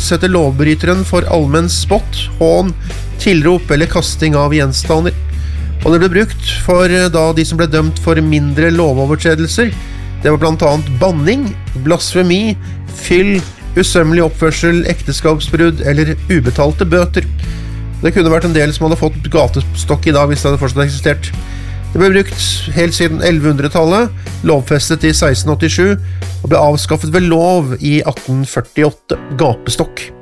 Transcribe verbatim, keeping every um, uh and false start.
utsetter lovbryteren for allmenn spott, hån, tilrop eller kasting av gjenstander. Og det ble brukt for da de som ble dømt for mindre lovovertredelser. Det var blant annet banning, blasfemi, fyll, usømmelig oppførsel, ekteskapsbrudd eller ubetalte bøter. Det kunne vært en del som hadde fått gatestokk i dag hvis det hadde fortsatt eksistert. Det ble brukt helt siden ellevehundretallet, lovfestet i seksten åttisju og ble avskaffet ved lov i atten førtiåtte, gapestokk.